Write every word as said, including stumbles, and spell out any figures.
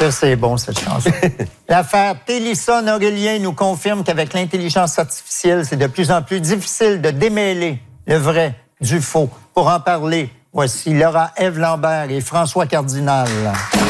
Ça, c'est bon, cette chanson. L'affaire Télisson-Aurélien nous confirme qu'avec l'intelligence artificielle, c'est de plus en plus difficile de démêler le vrai du faux. Pour en parler, voici Laura Ève Lambert et François Cardinal.